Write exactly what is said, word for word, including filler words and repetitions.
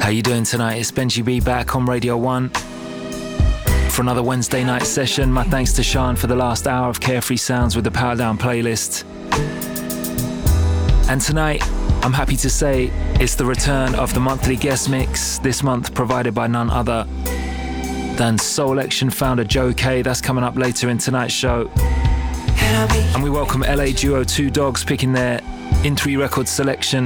How you doing tonight? It's Benji B back on Radio one for another Wednesday night session. My thanks to Sean for the last hour of Carefree Sounds with the Power Down playlist. And tonight, I'm happy to say it's the return of the monthly guest mix, this month provided by none other than Soul Action founder Joe K. That's coming up later in tonight's show. And we welcome L A duo Two Dogs picking their In three Records selection